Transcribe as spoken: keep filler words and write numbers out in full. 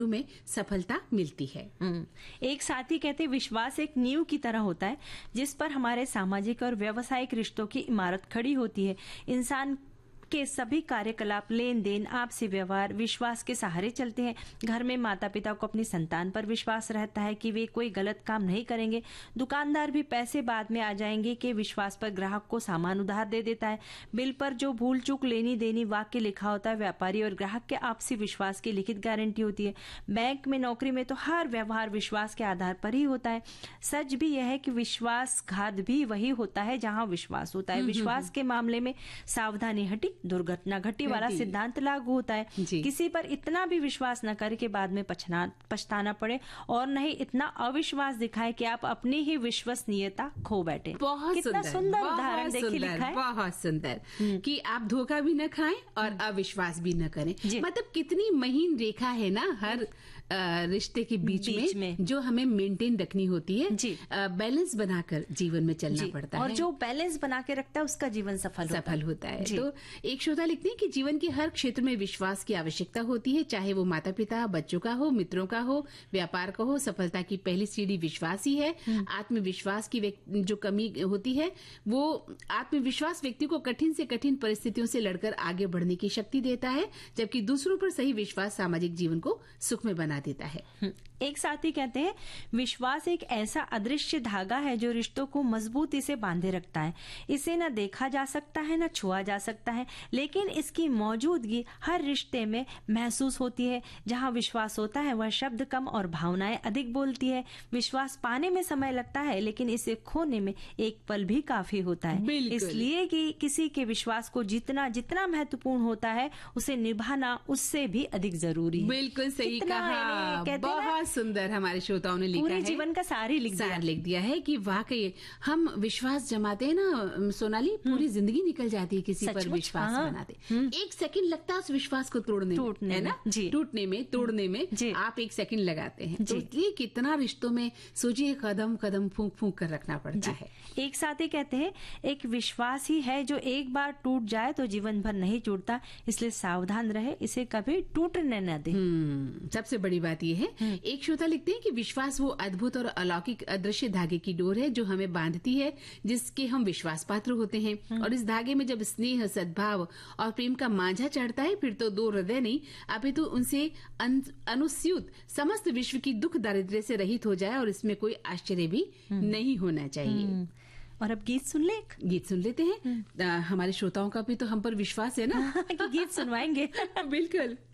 में सफलता मिलती है। एक साथी कहते विश्वास एक नींव की तरह होता है जिस पर हमारे सामाजिक और व्यावसायिक रिश्तों की इमारत खड़ी होती है। इंसान के सभी कार्यकलाप, लेन देन, आपसी व्यवहार विश्वास के सहारे चलते हैं। घर में माता पिता को अपनी संतान पर विश्वास रहता है कि वे कोई गलत काम नहीं करेंगे। दुकानदार भी पैसे बाद में आ जाएंगे के विश्वास पर ग्राहक को सामान उधार दे देता है। बिल पर जो भूल चूक लेनी देनी वाक्य लिखा होता है व्यापारी और ग्राहक के आपसी विश्वास की लिखित गारंटी होती है। बैंक में, नौकरी में तो हर व्यवहार विश्वास के आधार पर ही होता है। सच भी यह है कि विश्वासघात भी वही होता है जहां विश्वास होता है। विश्वास के मामले में सावधानी हटी दुर्घटना घटी वाला सिद्धांत लागू होता है। किसी पर इतना भी विश्वास न करे कि बाद में पछताना पड़े, और नहीं इतना अविश्वास दिखाए कि आप अपनी ही विश्वसनीयता खो बैठे। बहुत कितना सुंदर, सुंदर बहुत उदाहरण देखिए सुंदर, लिखा है। बहुत सुंदर कि आप धोखा भी न खाएं और अविश्वास भी न करें। मतलब कितनी महीन रेखा है ना हर रिश्ते के बीच, बीच में, में जो हमें मेंटेन रखनी होती है। बैलेंस बनाकर जीवन में चलना पड़ता है, और जो बैलेंस बना के रखता है उसका जीवन सफल सफल होता है। तो एक श्रोता लिखते हैं कि जीवन के हर क्षेत्र में विश्वास की आवश्यकता होती है, चाहे वो माता पिता, बच्चों का हो, मित्रों का हो, व्यापार का हो। सफलता की पहली सीढ़ी विश्वास ही है। आत्मविश्वास की जो कमी होती है, वो आत्मविश्वास व्यक्ति को कठिन से कठिन परिस्थितियों से लड़कर आगे बढ़ने की शक्ति देता है, जबकि दूसरों पर सही विश्वास सामाजिक जीवन को सुखमय बना देता है। एक साथी कहते हैं विश्वास एक ऐसा अदृश्य धागा है जो रिश्तों को मजबूती से बांधे रखता है। इसे न देखा जा सकता है, न छुआ जा सकता है, लेकिन इसकी मौजूदगी हर रिश्ते में महसूस होती है। जहां विश्वास होता है वह शब्द कम और भावनाएं अधिक बोलती है। विश्वास पाने में समय लगता है, लेकिन इसे खोने में एक पल भी काफी होता है। इसलिए कि किसी के विश्वास को जीतना जितना महत्वपूर्ण होता है, उसे निभाना उससे भी अधिक जरूरी है। बिल्कुल सही कहा, बहुत सुंदर हमारे श्रोताओं ने लिखा पूरे है, जीवन का सार ही लिख दिया लिख दिया है कि वाकई हम विश्वास जमाते हैं ना सोनाली, पूरी जिंदगी निकल जाती है किसी पर विश्वास बनाते। एक सेकंड लगता है उस विश्वास को तोड़ने में, है ना, टूटने में, तोड़ने में आप एक सेकंड लगाते हैं। तो इसलिए कितना रिश्तों में सोचिए कदम कदम फूंक फूंक कर रखना पड़ता है। एक साथी कहते हैं एक विश्वास ही है जो एक बार टूट जाए तो जीवन भर नहीं टूटता, इसलिए सावधान रहे, इसे कभी टूटने न दे। सबसे बड़ी बात यह है। एक श्रोता लिखते हैं कि विश्वास वो अद्भुत और अलौकिक अदृश्य धागे की डोर है जो हमें बांधती है, जिसके हम विश्वास पात्र होते हैं। और इस धागे में जब स्नेह, सद्भाव और प्रेम का मांझा चढ़ता है, फिर तो दो हृदय नहीं अपितु उनसे अनुस्यूत समस्त विश्व की दुख दारिद्र्य से रहित हो जाए, और इसमें कोई आश्चर्य भी नहीं होना चाहिए। और अब गीत सुन ले गीत सुन लेते हैं। हमारे श्रोताओं का भी तो हम पर विश्वास है ना कि गीत सुनवाएंगे। बिल्कुल।